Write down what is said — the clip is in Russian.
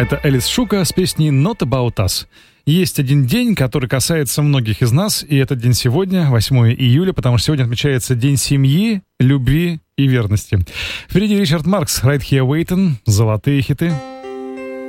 Это Элис Шука с песней «Not About Us». Есть один день, который касается многих из нас, и этот день сегодня, 8 июля, потому что сегодня отмечается День семьи, любви и верности. Впереди Ричард Маркс, «Right Here Waiting», золотые хиты.